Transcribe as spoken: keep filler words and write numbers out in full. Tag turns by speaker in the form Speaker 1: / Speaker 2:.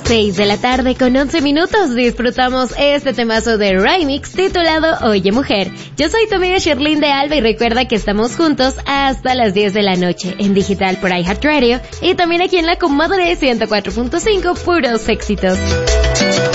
Speaker 1: seis de la tarde con once minutos disfrutamos este temazo de Remix titulado Oye Mujer. Yo soy tu amiga Sherlyn de Alba y recuerda que estamos juntos hasta las diez de la noche en digital por iHeartRadio y también aquí en la Comadre ciento cuatro punto cinco, puros éxitos.